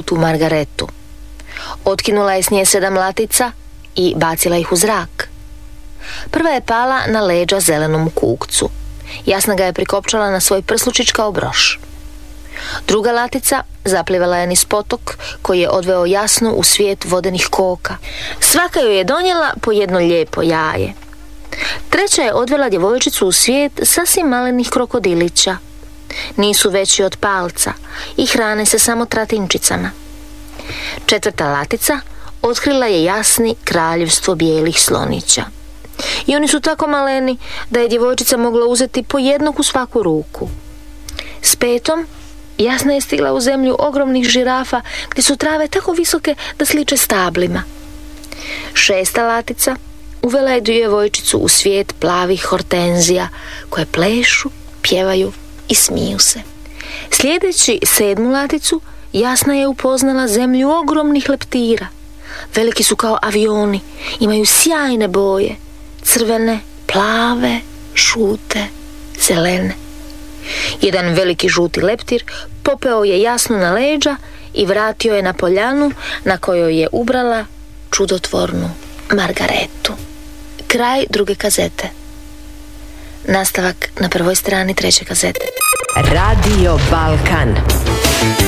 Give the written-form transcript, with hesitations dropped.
tu Margaretu. Otkinula je s nje 7 latica i bacila ih u zrak. Prva je pala na leđa zelenom kukcu. Jasna ga je prikopčala na svoj prslučić kao broš. Druga latica zaplivala je niz potok koji je odveo Jasnu u svijet vodenih koka. Svaka joj je donijela po jedno lijepo jaje. Treća je odvela djevojčicu u svijet sasvim malenih krokodilića. Nisu veći od palca i hrane se samo tratinčicama. Četvrta latica otkrila je Jasni kraljevstvo bijelih slonića. I oni su tako maleni da je djevojčica mogla uzeti po jednog u svaku ruku. S petom Jasna je stigla u zemlju ogromnih žirafa gdje su trave tako visoke da sliče stablima. Šesta latica uvela je djevojčicu u svijet plavih hortenzija koje plešu, pjevaju i smiju se. Sljedeći 7. laticu Jasna je upoznala zemlju ogromnih leptira. Veliki su kao avioni, imaju sjajne boje, crvene, plave, žute, zelene. Jedan veliki žuti leptir popeo je Jasnu na leđa i vratio je na poljanu na kojoj je ubrala čudotvornu Margaretu. Kraj 2. kazete. Nastavak na prvoj strani 3. kazete. Radio Balkan.